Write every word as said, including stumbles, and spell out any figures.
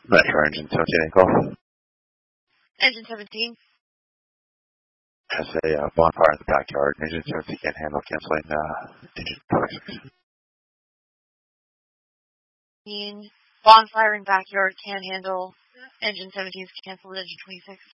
Metro engine seventeen call. Engine seventeen. Has a uh, bonfire in the backyard. Engine seventeen can't handle canceling uh, engine twenty-six. Bonfire in backyard can't handle engine seventeen's canceled engine twenty-six.